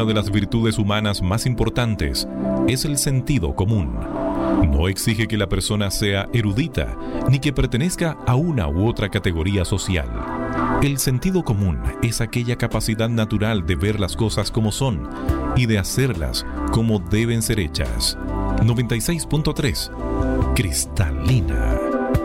una de las virtudes humanas más importantes es el sentido común. No exige que la persona sea erudita, ni que pertenezca a una u otra categoría social. El sentido común es aquella capacidad natural de ver las cosas como son y de hacerlas como deben ser hechas. 96.3 Cristalina.